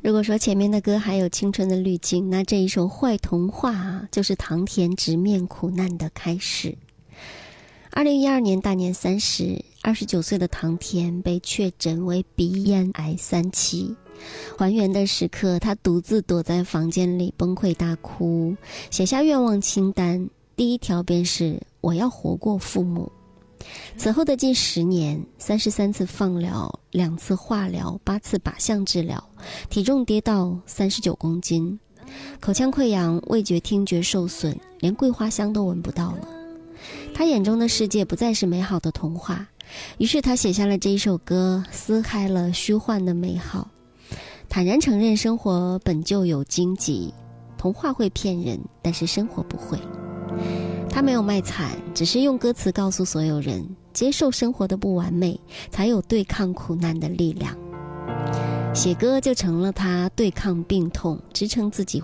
如果说前面的歌还有青春的滤镜，那这一首坏童话啊，就是唐田直面苦难的开始。2012年大年30 29岁的唐田被确诊为鼻咽癌3期。还原的时刻，他独自躲在房间里崩溃大哭，写下愿望清单，第一条便是我要活过父母。此后的近10年，33次放疗，2次化疗，8次靶向治疗，体重跌到39公斤，口腔溃疡，味觉听觉受损，连桂花香都闻不到了。他眼中的世界不再是美好的童话，于是他写下了这一首歌，撕开了虚幻的美好，坦然承认生活本就有荆棘，童话会骗人，但是生活不会。他没有卖惨，只是用歌词告诉所有人，接受生活的不完美，才有对抗苦难的力量。写歌就成了他对抗病痛，支撑自己